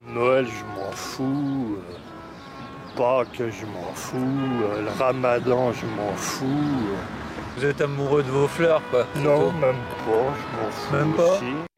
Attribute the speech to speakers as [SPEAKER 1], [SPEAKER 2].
[SPEAKER 1] Noël, je m'en fous. Pâques, je m'en fous. Le Ramadan, je m'en fous.
[SPEAKER 2] Vous êtes amoureux de vos fleurs, quoi?
[SPEAKER 1] Non, même pas, je m'en fous
[SPEAKER 2] Même pas?
[SPEAKER 1] aussi.